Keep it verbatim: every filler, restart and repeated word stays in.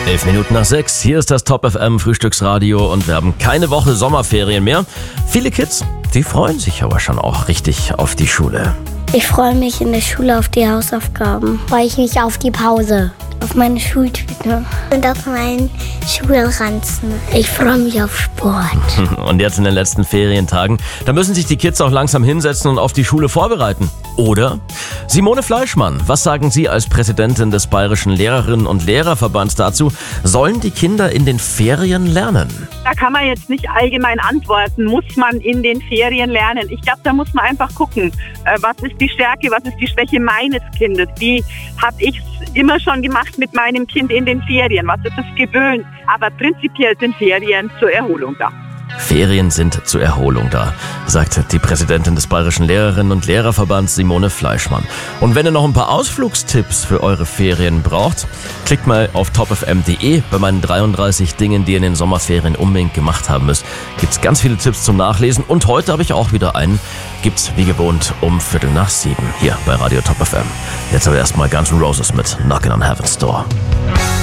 Elf Minuten nach sechs, hier ist das Top F M Frühstücksradio und wir haben keine Woche Sommerferien mehr. Viele Kids, die freuen sich aber schon auch richtig auf die Schule. Ich freue mich in der Schule auf die Hausaufgaben. Freue ich mich auf die Pause. Auf meine Schultüte. Und auf meinen Schulranzen. Ich freue mich auf Sport. Und jetzt in den letzten Ferientagen, da müssen sich die Kids auch langsam hinsetzen und auf die Schule vorbereiten. Oder? Simone Fleischmann, was sagen Sie als Präsidentin des Bayerischen Lehrerinnen- und Lehrerverbands dazu? Sollen die Kinder in den Ferien lernen? Da kann man jetzt nicht allgemein antworten, muss man in den Ferien lernen. Ich glaube, da muss man einfach gucken, was ist die Stärke, was ist die Schwäche meines Kindes. Wie habe ich es immer schon gemacht mit meinem Kind in den Ferien, was ist es gewöhnt. Aber prinzipiell sind Ferien zur Erholung da. Ferien sind zur Erholung da, sagt die Präsidentin des Bayerischen Lehrerinnen- und Lehrerverbands Simone Fleischmann. Und wenn ihr noch ein paar Ausflugstipps für eure Ferien braucht, klickt mal auf top f m punkt d e. Bei meinen dreiunddreißig Dingen, die ihr in den Sommerferien unbedingt gemacht haben müsst, gibt's ganz viele Tipps zum Nachlesen. Und heute habe ich auch wieder einen. Gibt's wie gewohnt um Viertel nach sieben hier bei Radio Top F M. Jetzt aber erstmal Guns N' Roses mit Knockin' on Heaven's Door.